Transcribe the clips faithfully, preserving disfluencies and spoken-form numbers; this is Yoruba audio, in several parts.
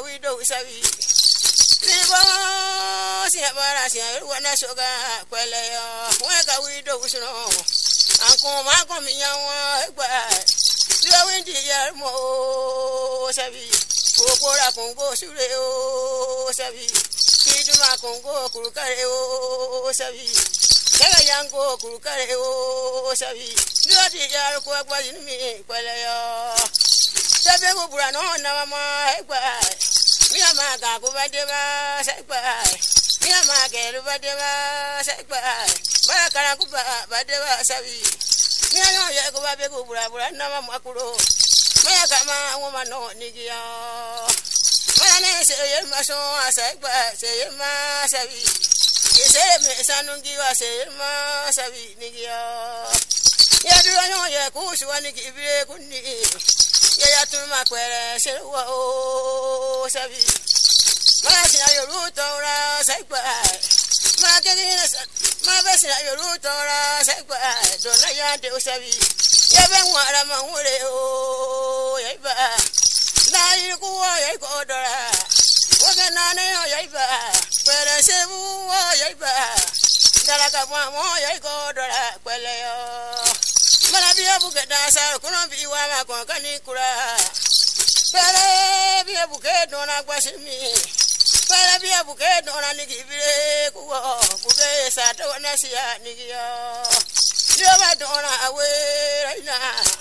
widow sabi Libo sia bara sia wana soga kwele yo weka widow suno anko ma ko miyawa egba Libo windi ya mo sabi kokora kongo sure o sabi kiduma kongo kurukare o sabi Kega yango kurukare o sabi Liodi ya ko agba mi kwele yo Sabe go burano na mama egba Mi ama ga ko badeba sekpa Mi ama ge lu badeba sekpa Ba kara ku ba badeba sabi Mi ayo ye ko ba be ko bura bura na mama kuro Ma ka ma wo ma no nigiya Ma ne se ye ma so sekpa se ye ma sabi Ke se me sanungi wa se ma sabi nigiya Ya duro yo ye ku suwani ki bire kunni Ya ya tu ma kwere se wa o sabi Ma sina yoru tora sekpa Ma ke ni ma be sina yoru tora sekpa do na ya de o sabi Ya be nwara ma nwure o ya ba Na yi ku o ya ko dora O ke na ne o ya ba kwere se bu o ya ba Dala ka mo ya ko dora kwele yo Mana biya buke dasa kuno bi wa ma kon kani kura Pere biya buke dona kwasimi Pere biya buke dona ni gibire kuwo buke sa to na siya ni giyo Dio ba dona awe raina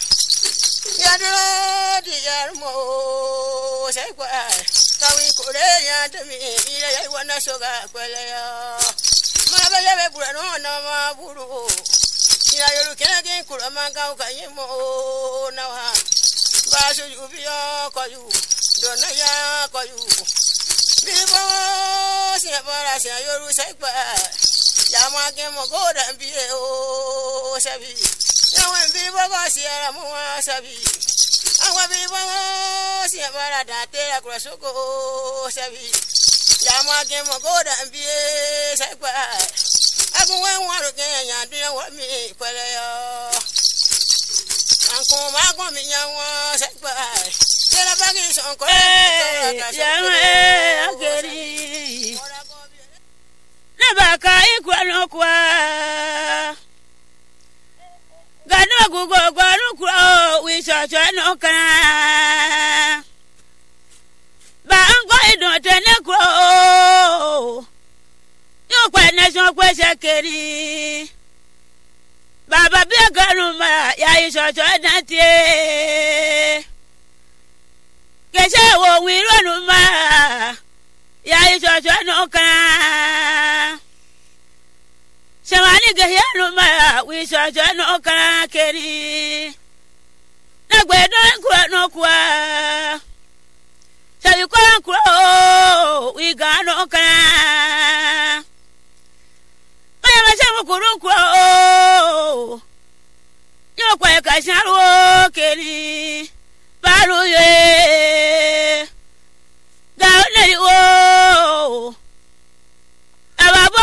Ya dro di yarmo sai kwa Kawi kore ya temi ira ya wana soga kwele yo Ma ba ya be bura no na ma buru Ya yoru kenake kurama ka ukayemo na wa Basu yubiyo koyu dona ya koyu Libo sia bara sia yoru sekpa Ya ma ke mo goda mbiye o sabi Ya wen bibo ko sia mo sabi Awa bibo sia bara date akura soko sabi Ya ma ke mo goda mbiye sekpa Aku wen waru ke ya dia wa mi kwele yo Anko ma ko mi ya wa sekpa Tera bagi son ko Ya eh ageri Na baka ikwa no kwa Gano gugo gano kwa wi cha cha no kana Ba ango idon tene kwa Yo kwa nation kwa shakeri Baba bi garuma ya iso cho dante Kesha wo wi ronu ma ya iso cho no kan Shamani ge ya no ma wi so cho no kan keri Na gbe don kwa no kwa Sabi kwa kwa wi ga no kan Aya ma shamu kuru kwa Yo kwa ka sharu keri